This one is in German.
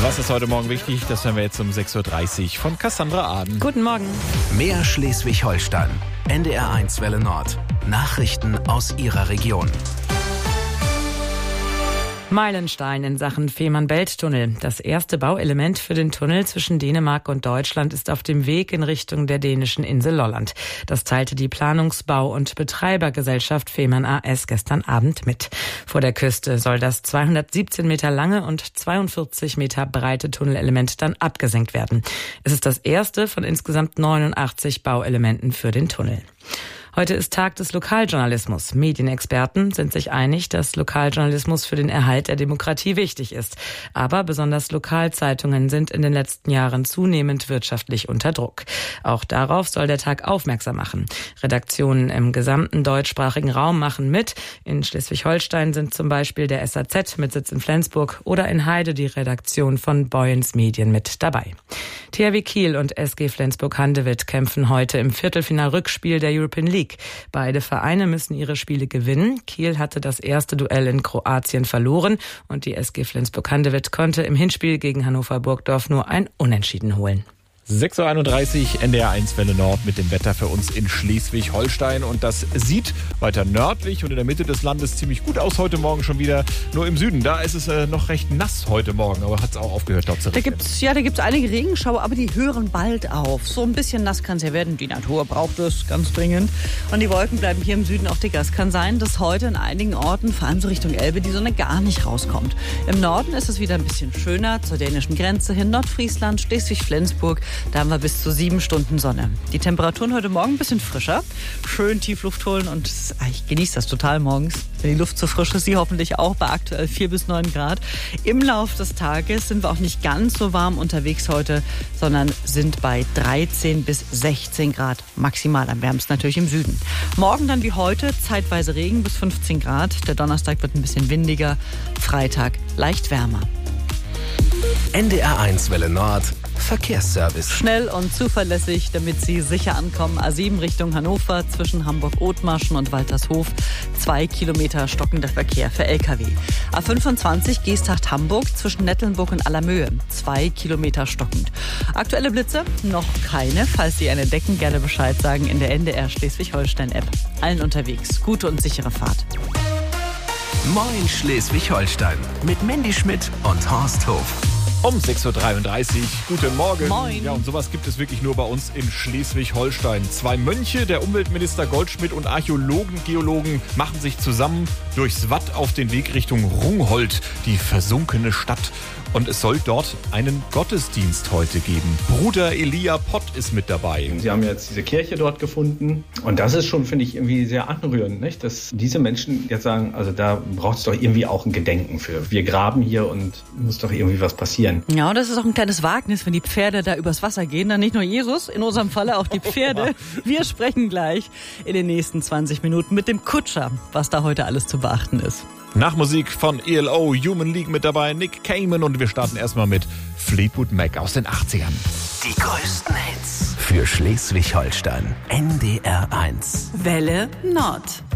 Was ist heute Morgen wichtig? Das hören wir jetzt um 6.30 Uhr von Cassandra Aden. Guten Morgen. Mehr Schleswig-Holstein. NDR1 Welle Nord. Nachrichten aus Ihrer Region. Meilenstein in Sachen Fehmarn-Belt-Tunnel. Das erste Bauelement für den Tunnel zwischen Dänemark und Deutschland ist auf dem Weg in Richtung der dänischen Insel Lolland. Das teilte die Planungsbau- und Betreibergesellschaft Fehmarn AS gestern Abend mit. Vor der Küste soll das 217 Meter lange und 42 Meter breite Tunnelelement dann abgesenkt werden. Es ist das erste von insgesamt 89 Bauelementen für den Tunnel. Heute ist Tag des Lokaljournalismus. Medienexperten sind sich einig, dass Lokaljournalismus für den Erhalt der Demokratie wichtig ist. Aber besonders Lokalzeitungen sind in den letzten Jahren zunehmend wirtschaftlich unter Druck. Auch darauf soll der Tag aufmerksam machen. Redaktionen im gesamten deutschsprachigen Raum machen mit. In Schleswig-Holstein sind zum Beispiel der SAZ mit Sitz in Flensburg oder in Heide die Redaktion von Boyens Medien mit dabei. THW Kiel und SG Flensburg-Handewitt kämpfen heute im Viertelfinal-Rückspiel der European League. Beide Vereine müssen ihre Spiele gewinnen. Kiel hatte das erste Duell in Kroatien verloren und die SG Flensburg-Handewitt konnte im Hinspiel gegen Hannover Burgdorf nur ein Unentschieden holen. 6.31 Uhr, NDR1 Welle Nord mit dem Wetter für uns in Schleswig-Holstein. Und das sieht weiter nördlich und in der Mitte des Landes ziemlich gut aus heute Morgen schon wieder. Nur im Süden, da ist es noch recht nass heute Morgen, aber hat es auch aufgehört, dort zu regnen. Da gibt's einige Regenschauer, aber die hören bald auf. So ein bisschen nass kann es ja werden. Die Natur braucht es ganz dringend. Und die Wolken bleiben hier im Süden auch dicker. Es kann sein, dass heute in einigen Orten, vor allem so Richtung Elbe, die Sonne gar nicht rauskommt. Im Norden ist es wieder ein bisschen schöner, zur dänischen Grenze hin, Nordfriesland, Schleswig-Flensburg. Da haben wir bis zu 7 Stunden Sonne. Die Temperaturen heute Morgen ein bisschen frischer. Schön Tiefluft holen und ich genieße das total morgens, wenn die Luft so frisch ist. Sie hoffentlich auch bei aktuell 4 bis 9 Grad. Im Lauf des Tages sind wir auch nicht ganz so warm unterwegs heute, sondern sind bei 13 bis 16 Grad maximal. Am wärmsten natürlich im Süden. Morgen dann wie heute zeitweise Regen bis 15 Grad. Der Donnerstag wird ein bisschen windiger. Freitag leicht wärmer. NDR1 Welle Nord. Verkehrsservice. Schnell und zuverlässig, damit Sie sicher ankommen. A7 Richtung Hannover zwischen Hamburg-Othmarschen und Waltershof. 2 Kilometer stockender Verkehr für Lkw. A25 Geesthacht-Hamburg zwischen Nettelnburg und Allermöhe. 2 Kilometer stockend. Aktuelle Blitze? Noch keine. Falls Sie eine entdecken, gerne Bescheid sagen in der NDR Schleswig-Holstein-App. Allen unterwegs. Gute und sichere Fahrt. Moin Schleswig-Holstein mit Mandy Schmidt und Horst Hof. Um 6.33 Uhr. Guten Morgen. Moin. Ja, und sowas gibt es wirklich nur bei uns in Schleswig-Holstein. 2 Mönche, der Umweltminister Goldschmidt und Archäologen, Geologen machen sich zusammen durchs Watt auf den Weg Richtung Rungholt, die versunkene Stadt. Und es soll dort einen Gottesdienst heute geben. Bruder Elia Pott ist mit dabei. Sie haben jetzt diese Kirche dort gefunden. Und das ist schon, finde ich, irgendwie sehr anrührend, nicht? Dass diese Menschen jetzt sagen, also da braucht es doch irgendwie auch ein Gedenken für. Wir graben hier und muss doch irgendwie was passieren. Ja, und das ist auch ein kleines Wagnis, wenn die Pferde da übers Wasser gehen. Dann nicht nur Jesus, in unserem Falle auch die Pferde. Wir sprechen gleich in den nächsten 20 Minuten mit dem Kutscher, was da heute alles zu beachten ist. Nach Musik von ELO, Human League mit dabei, Nick Cayman und wir starten erstmal mit Fleetwood Mac aus den 80ern. Die größten Hits für Schleswig-Holstein. NDR1. Welle Nord.